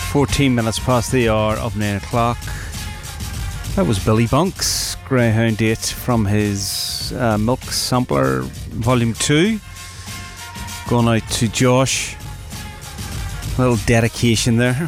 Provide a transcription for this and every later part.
14 minutes past the hour of 9 o'clock. That was Billy Bunk's Greyhound Date from his Milk Sampler Volume 2. Going out to Josh. A little dedication there.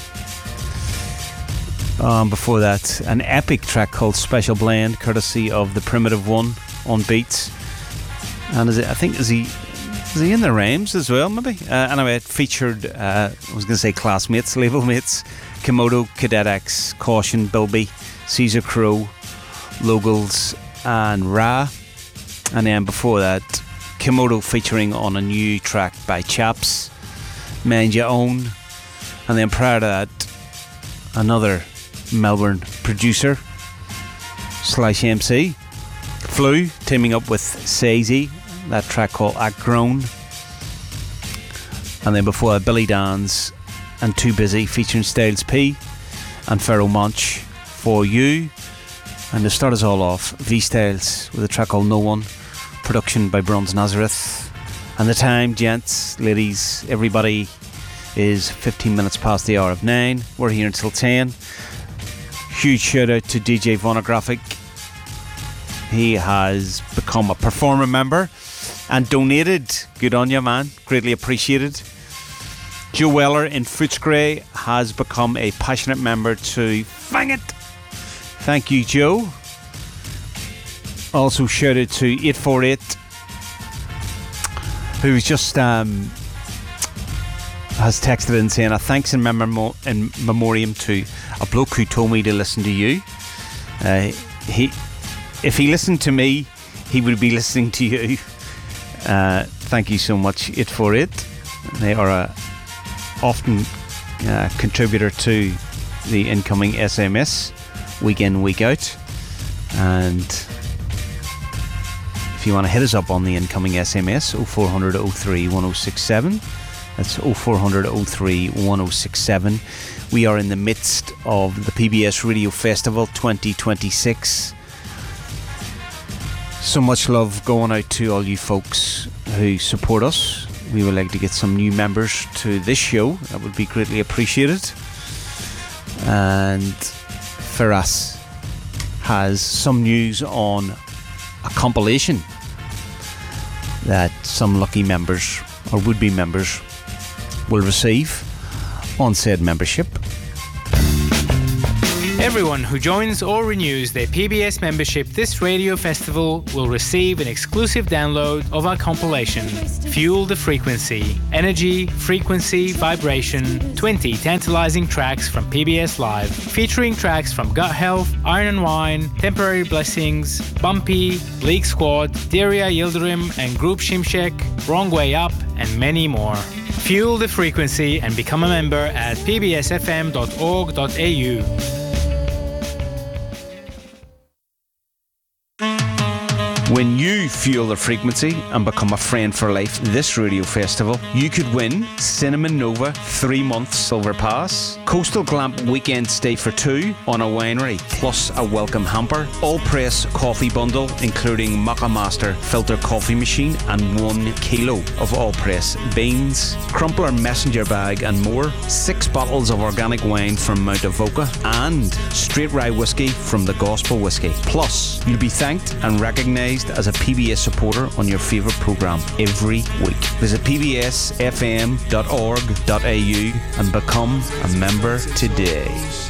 Before that, an epic track called Special Blend, courtesy of the Primitive One on Beats. And is he in the Rhymes as well, maybe? Anyway, it featured, I was going to say classmates, label mates, Komodo, Cadet X, Caution, Bilby, Caesar Crow, Logals, and Ra. And then before that, Komodo featuring on a new track by Chaps, Mind Your Own. And then prior to that, another Melbourne producer / MC, Flu, teaming up with Sazy, that track called Act Grown. And then before that, Billy Dans and Too Busy featuring Styles P and Pharaoh Monch, For You. And to start us all off, V-Styles with a track called No One, production by Bronze Nazareth. And the time, gents, ladies, everybody, is 15 minutes past the hour of 9. We're here until 10. Huge shout out to DJ Vonographic. He has become a performer member and donated. Good on you, man. Greatly appreciated. Joe Weller in Footscray has become a passionate member to Fang It. Thank you, Joe. Also shout out to 848, who's just has texted in saying a thanks in memoriam to a bloke who told me to listen to you. If he listened to me, he would be listening to you. Thank you so much, 848. They are a often contributor to the incoming SMS week in, week out. And if you want to hit us up on the incoming SMS, 0400 03 1067. That's 0400 03 1067. We are in the midst of the PBS Radio Festival 2026. So much love going out to all you folks who support us. We would like to get some new members to this show. That would be greatly appreciated. And Firas has some news on a compilation that some lucky members or would-be members will receive on said membership. Everyone who joins or renews their PBS membership this radio festival will receive an exclusive download of our compilation, Fuel the Frequency, Energy, Frequency, Vibration, 20 tantalizing tracks from PBS Live, featuring tracks from Gut Health, Iron and Wine, Temporary Blessings, Bumpy, Bleak Squad, Daria Yildirim and Group Shimshek, Wrong Way Up, and many more. Fuel the Frequency and become a member at pbsfm.org.au. When you fuel the frequency and become a friend for life this radio festival, you could win Cinnamon Nova 3-month silver pass, Coastal Glamp weekend stay for 2 on a winery, plus a welcome hamper, all press coffee bundle including Maca Master filter coffee machine and 1 kilo of all press beans, Crumpler messenger bag and more, 6 bottles of organic wine from Mount Avoca and straight rye whiskey from the Gospel Whiskey. Plus, you'll be thanked and recognised as a PBS supporter on your favourite programme every week. Visit pbsfm.org.au and become a member today.